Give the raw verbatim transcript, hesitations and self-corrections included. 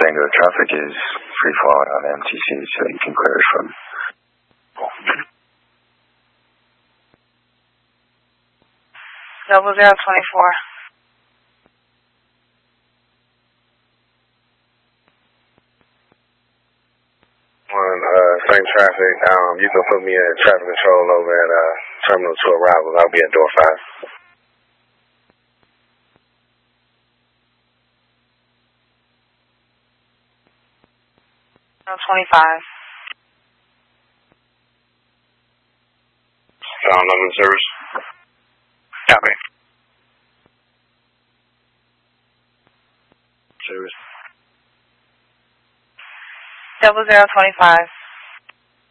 Tango, traffic is free flowing on M T C, so you can clear it from. Double zero twenty-four. On uh, same traffic, um, you can put me in traffic control over at uh, Terminal two Arrivals. I'll be at door five. twenty-five. Sound number service. Copy. Service. Double zero twenty-five.